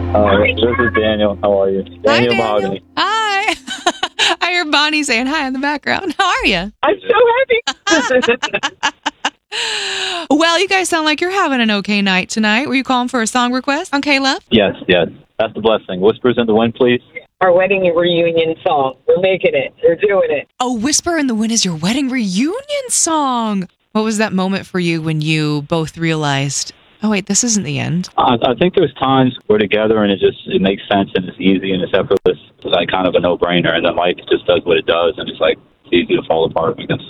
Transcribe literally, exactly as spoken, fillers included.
Uh, this is Daniel. How are you? Daniel Hi, Daniel. Mahogany. Hi. I hear Bonnie saying hi in the background. How are you? I'm so happy. Well, you guys sound like you're having an okay night tonight. Were you calling for a song request on K-Love? Yes, yes. That's the blessing. Whispers in the Wind, please. Our wedding reunion song. We're making it. We're doing it. Oh, Whisper in the Wind is your wedding reunion song. What was that moment for you when you both realized, oh, wait, this isn't the end? I, I think there's times we're together and it just it makes sense and it's easy and it's effortless. It's like kind of a no-brainer. And then life just does what it does and it's like it's easy to fall apart, I guess.